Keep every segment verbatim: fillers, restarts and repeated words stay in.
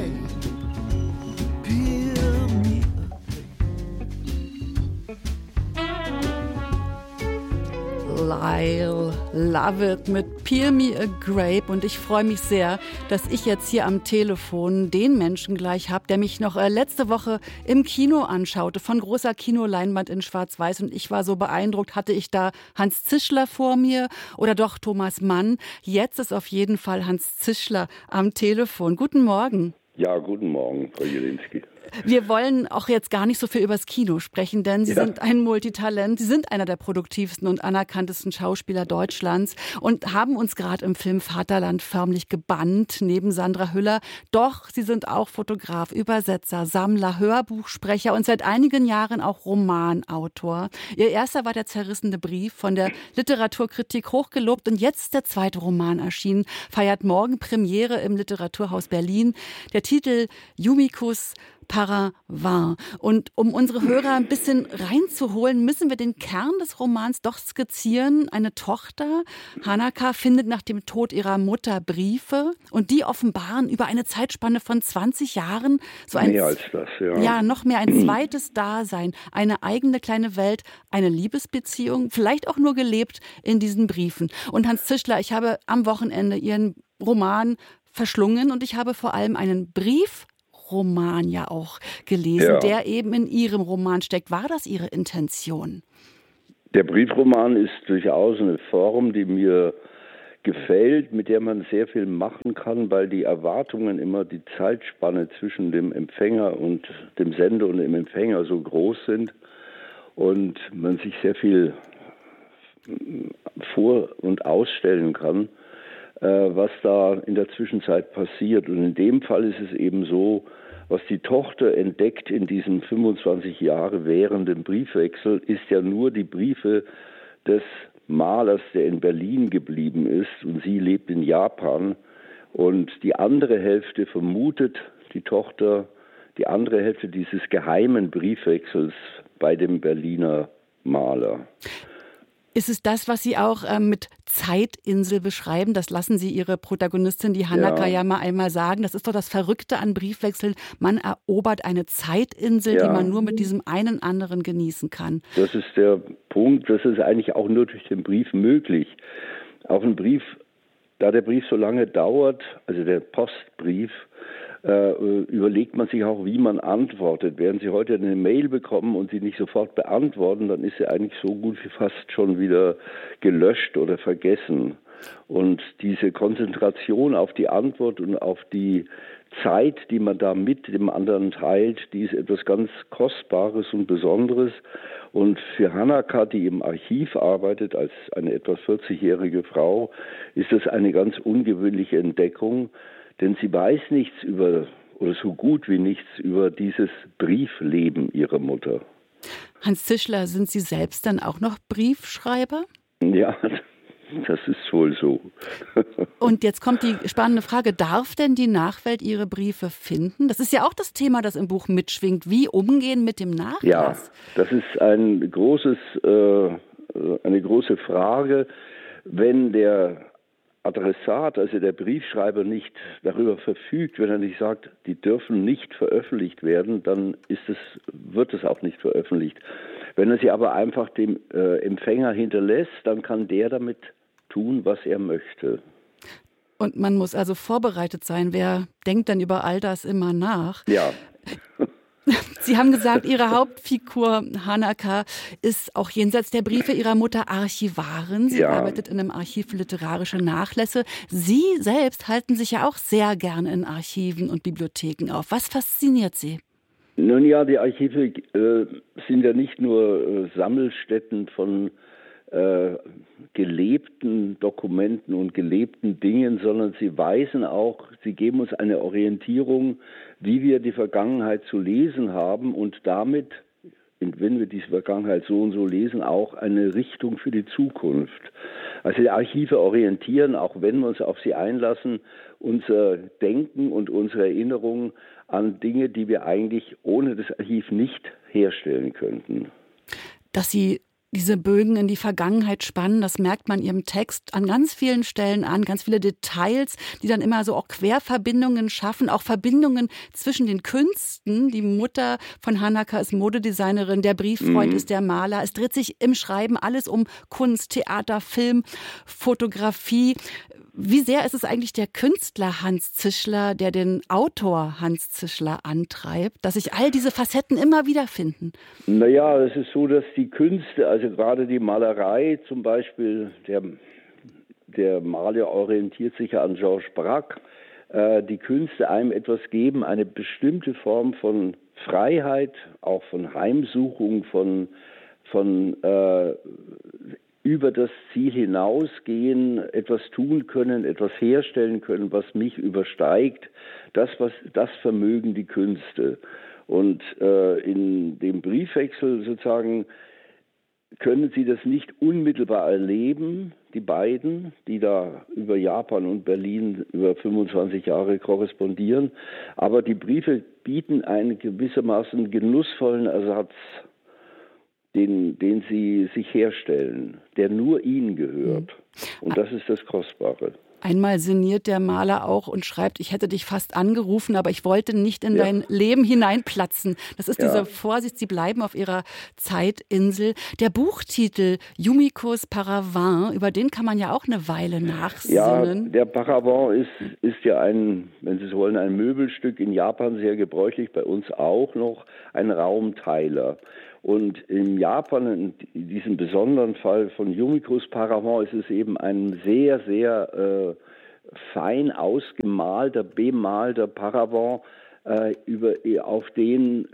grape. Peel me Lyle Lovett mit Peel Me a Grape. Und ich freue mich sehr, dass ich jetzt hier am Telefon den Menschen gleich habe, der mich noch äh, letzte Woche im Kino anschaute, von großer Kinoleinwand in Schwarz-Weiß. Und ich war so beeindruckt, hatte ich da Hans Zischler vor mir oder doch Thomas Mann? Jetzt ist auf jeden Fall Hans Zischler am Telefon. Guten Morgen. Ja, guten Morgen, Frau Jelinski. Wir wollen auch jetzt gar nicht so viel übers Kino sprechen, denn Sie ja. sind ein Multitalent. Sie sind einer der produktivsten und anerkanntesten Schauspieler Deutschlands und haben uns gerade im Film Vaterland förmlich gebannt, neben Sandra Hüller. Doch Sie sind auch Fotograf, Übersetzer, Sammler, Hörbuchsprecher und seit einigen Jahren auch Romanautor. Ihr erster war der zerrissene Brief, von der Literaturkritik hochgelobt, und jetzt ist der zweite Roman erschienen, feiert morgen Premiere im Literaturhaus Berlin. Der Titel Yumikus Paravent. Und um unsere Hörer ein bisschen reinzuholen, müssen wir den Kern des Romans doch skizzieren. Eine Tochter, Hanaka, findet nach dem Tod ihrer Mutter Briefe, und die offenbaren über eine Zeitspanne von zwanzig Jahren so ein, mehr als das, ja. Ja, noch mehr ein zweites Dasein, eine eigene kleine Welt, eine Liebesbeziehung, vielleicht auch nur gelebt in diesen Briefen. Und Hans Zischler, ich habe am Wochenende Ihren Roman verschlungen und ich habe vor allem einen Brief Roman ja auch gelesen, ja. der eben in Ihrem Roman steckt. War das Ihre Intention? Der Briefroman ist durchaus eine Form, die mir gefällt, mit der man sehr viel machen kann, weil die Erwartungen immer, die Zeitspanne zwischen dem Empfänger und dem Sender und dem Empfänger so groß sind und man sich sehr viel vor- und ausstellen kann, was da in der Zwischenzeit passiert. Und in dem Fall ist es eben so, was die Tochter entdeckt in diesem fünfundzwanzig Jahre währenden Briefwechsel, ist ja nur die Briefe des Malers, der in Berlin geblieben ist, und sie lebt in Japan. Und die andere Hälfte vermutet die Tochter, die andere Hälfte dieses geheimen Briefwechsels bei dem Berliner Maler. Ist es das, was Sie auch ähm, mit Zeitinsel beschreiben? Das lassen Sie Ihre Protagonistin, die Hanaka, ja. ja mal einmal sagen. Das ist doch das Verrückte an Briefwechseln. Man erobert eine Zeitinsel, ja. die man nur mit diesem einen anderen genießen kann. Das ist der Punkt. Das ist eigentlich auch nur durch den Brief möglich. Auch ein Brief, da der Brief so lange dauert, also der Postbrief, äh, überlegt man sich auch, wie man antwortet. Während Sie heute eine Mail bekommen und sie nicht sofort beantworten, dann ist sie eigentlich so gut wie fast schon wieder gelöscht oder vergessen. Und diese Konzentration auf die Antwort und auf die Zeit, die man da mit dem anderen teilt, die ist etwas ganz Kostbares und Besonderes. Und für Hanaka, die im Archiv arbeitet, als eine etwa vierzigjährige Frau, ist das eine ganz ungewöhnliche Entdeckung. Denn sie weiß nichts über, oder so gut wie nichts über dieses Briefleben ihrer Mutter. Hans Zischler, sind Sie selbst dann auch noch Briefschreiber? Ja, das ist wohl so. Und jetzt kommt die spannende Frage, darf denn die Nachwelt ihre Briefe finden? Das ist ja auch das Thema, das im Buch mitschwingt. Wie umgehen mit dem Nachlass? Ja, das ist ein großes, äh, eine große Frage. Wenn der Adressat, also der Briefschreiber, nicht darüber verfügt, wenn er nicht sagt, die dürfen nicht veröffentlicht werden, dann ist es, wird es auch nicht veröffentlicht. Wenn er sie aber einfach dem äh, Empfänger hinterlässt, dann kann der damit tun, was er möchte. Und man muss also vorbereitet sein. Wer denkt denn über all das immer nach? Ja. Sie haben gesagt, Ihre Hauptfigur Hanaka ist auch jenseits der Briefe ihrer Mutter Archivarin. Sie ja. arbeitet in einem Archiv für literarische Nachlässe. Sie selbst halten sich ja auch sehr gerne in Archiven und Bibliotheken auf. Was fasziniert Sie? Nun ja, die Archive äh, sind ja nicht nur äh, Sammelstätten von äh, gelebten Dokumenten und gelebten Dingen, sondern sie weisen auch, sie geben uns eine Orientierung, wie wir die Vergangenheit zu lesen haben und damit, wenn wir diese Vergangenheit so und so lesen, auch eine Richtung für die Zukunft. Also die Archive orientieren, auch wenn wir uns auf sie einlassen, unser Denken und unsere Erinnerungen an Dinge, die wir eigentlich ohne das Archiv nicht herstellen könnten. Dass Sie diese Bögen in die Vergangenheit spannen, das merkt man ihrem Text an ganz vielen Stellen an, ganz viele Details, die dann immer so auch Querverbindungen schaffen, auch Verbindungen zwischen den Künsten. Die Mutter von Hanaka ist Modedesignerin, der Brieffreund mhm. ist der Maler. Es dreht sich im Schreiben alles um Kunst, Theater, Film, Fotografie. Wie sehr ist es eigentlich der Künstler Hans Zischler, der den Autor Hans Zischler antreibt, dass sich all diese Facetten immer wieder finden? Naja, es ist so, dass die Künste, also gerade die Malerei zum Beispiel, der, der Maler orientiert sich ja an Georges Braque, äh, die Künste einem etwas geben, eine bestimmte Form von Freiheit, auch von Heimsuchung, von, von äh, über das Ziel hinausgehen, etwas tun können, etwas herstellen können, was mich übersteigt. Das, was, das vermögen die Künste. Und äh, in dem Briefwechsel sozusagen können Sie das nicht unmittelbar erleben, die beiden, die da über Japan und Berlin über fünfundzwanzig Jahre korrespondieren. Aber die Briefe bieten einen gewissermaßen genussvollen Ersatz, Den, den sie sich herstellen, der nur ihnen gehört. Und das ist das Kostbare. Einmal sinniert der Maler auch und schreibt, ich hätte dich fast angerufen, aber ich wollte nicht in ja. dein Leben hineinplatzen. Das ist ja. diese Vorsicht, sie bleiben auf ihrer Zeitinsel. Der Buchtitel Yumikos Paravent, über den kann man ja auch eine Weile nachsinnen. Ja, der Paravent ist, ist ja ein, wenn Sie so wollen, ein Möbelstück in Japan, sehr gebräuchlich, bei uns auch noch, ein Raumteiler. Und in Japan, in diesem besonderen Fall von Yumikos Paravent, ist es eben ein sehr, sehr äh, fein ausgemalter, bemalter Paravent, äh, über, auf den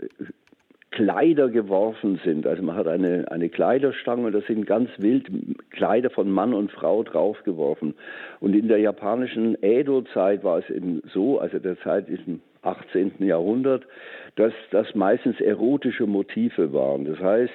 Kleider geworfen sind. Also man hat eine, eine Kleiderstange und da sind ganz wild Kleider von Mann und Frau draufgeworfen. Und in der japanischen Edo-Zeit war es eben so, also der Zeit ist im achtzehnten Jahrhundert, dass das meistens erotische Motive waren. Das heißt,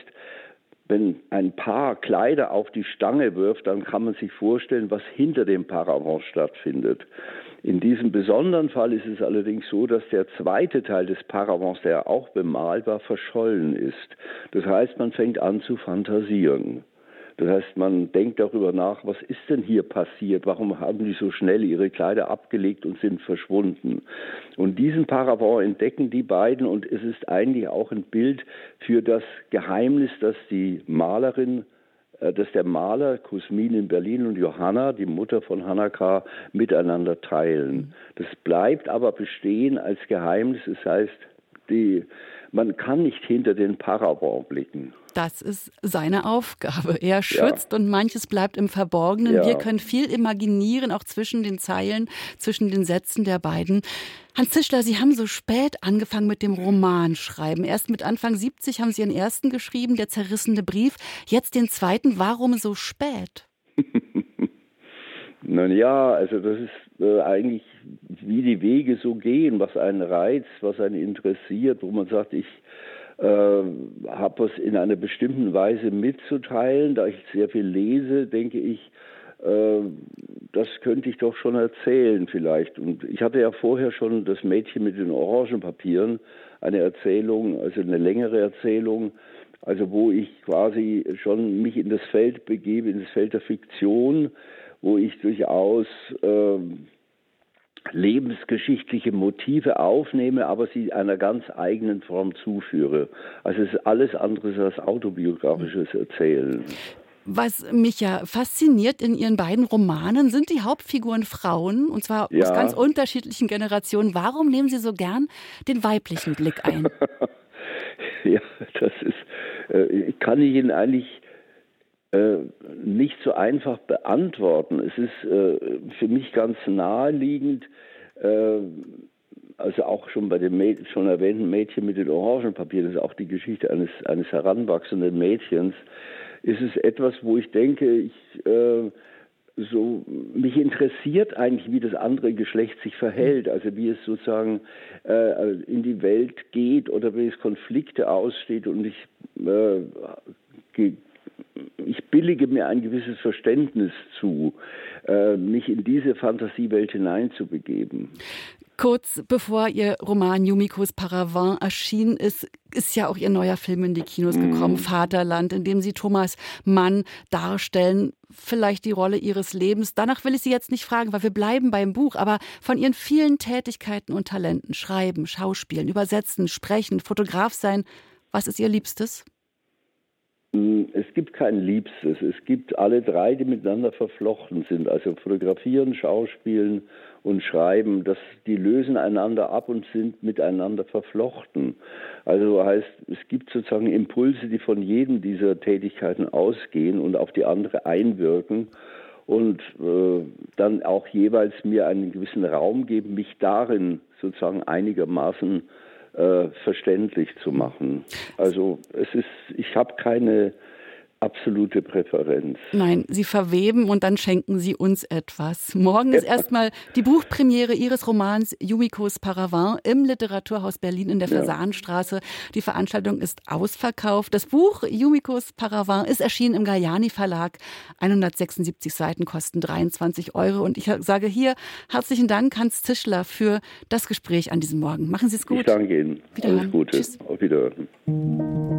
wenn ein Paar Kleider auf die Stange wirft, dann kann man sich vorstellen, was hinter dem Paravent stattfindet. In diesem besonderen Fall ist es allerdings so, dass der zweite Teil des Paravents, der auch bemalt war, verschollen ist. Das heißt, man fängt an zu fantasieren. Das heißt, man denkt darüber nach, was ist denn hier passiert? Warum haben die so schnell ihre Kleider abgelegt und sind verschwunden? Und diesen Paravent entdecken die beiden und es ist eigentlich auch ein Bild für das Geheimnis, das die Malerin, dass der Maler Kusmin in Berlin und Johanna, die Mutter von Hanaka, miteinander teilen. Das bleibt aber bestehen als Geheimnis. Das heißt, die, man kann nicht hinter den Paravent blicken. Das ist seine Aufgabe. Er schützt ja. und manches bleibt im Verborgenen. Ja. Wir können viel imaginieren, auch zwischen den Zeilen, zwischen den Sätzen der beiden. Hans Zischler, Sie haben so spät angefangen mit dem Romanschreiben. Erst mit Anfang siebzig haben Sie Ihren ersten geschrieben, Der zerrissene Brief. Jetzt den zweiten. Warum so spät? Nun ja, also das ist äh, eigentlich, wie die Wege so gehen, was einen reizt, was einen interessiert, wo man sagt, ich äh, habe es in einer bestimmten Weise mitzuteilen. Da ich sehr viel lese, denke ich, äh, das könnte ich doch schon erzählen vielleicht. Und ich hatte ja vorher schon Das Mädchen mit den Orangenpapieren, eine Erzählung, also eine längere Erzählung, also wo ich quasi schon mich in das Feld begebe, in das Feld der Fiktion, wo ich durchaus äh, lebensgeschichtliche Motive aufnehme, aber sie einer ganz eigenen Form zuführe. Also es ist alles anderes als autobiografisches Erzählen. Was mich ja fasziniert in Ihren beiden Romanen, sind die Hauptfiguren Frauen, und zwar ja. aus ganz unterschiedlichen Generationen. Warum nehmen Sie so gern den weiblichen Blick ein? Ja, das ist, äh, ich kann Ihnen eigentlich nicht so einfach beantworten. Es ist äh, für mich ganz naheliegend, äh, also auch schon bei dem Mäd- schon erwähnten Mädchen mit den Orangenpapieren, das ist auch die Geschichte eines, eines heranwachsenden Mädchens, ist es etwas, wo ich denke, ich äh, so mich interessiert eigentlich, wie das andere Geschlecht sich verhält, also wie es sozusagen äh, in die Welt geht oder wie es Konflikte aussteht und ich äh, ge- Ich billige mir ein gewisses Verständnis zu, äh, mich in diese Fantasiewelt hineinzubegeben. Kurz bevor Ihr Roman Yumikos Paravent erschienen ist, ist ja auch Ihr neuer Film in die Kinos gekommen, mm. Vaterland, in dem Sie Thomas Mann darstellen, vielleicht die Rolle Ihres Lebens. Danach will ich Sie jetzt nicht fragen, weil wir bleiben beim Buch, aber von Ihren vielen Tätigkeiten und Talenten, Schreiben, Schauspielen, Übersetzen, Sprechen, Fotograf sein, was ist Ihr Liebstes? Es gibt kein Liebstes. Es gibt alle drei, die miteinander verflochten sind. Also Fotografieren, Schauspielen und Schreiben, das, die lösen einander ab und sind miteinander verflochten. Also heißt, es gibt sozusagen Impulse, die von jedem dieser Tätigkeiten ausgehen und auf die andere einwirken und äh, dann auch jeweils mir einen gewissen Raum geben, mich darin sozusagen einigermaßen Äh, verständlich zu machen. Also es ist, ich habe keine absolute Präferenz. Nein, Sie verweben und dann schenken Sie uns etwas. Morgen ist erstmal die Buchpremiere Ihres Romans Yumikos Paravent im Literaturhaus Berlin in der Ja. Fasanstraße. Die Veranstaltung ist ausverkauft. Das Buch Yumikos Paravent ist erschienen im Galliani Verlag. hundertsechsundsiebzig Seiten kosten dreiundzwanzig Euro. Und ich sage hier herzlichen Dank, Hans Zischler, für das Gespräch an diesem Morgen. Machen Sie es gut. Ich danke Ihnen. Wiederhören. Alles Gute. Tschüss. Auf Wiederhören.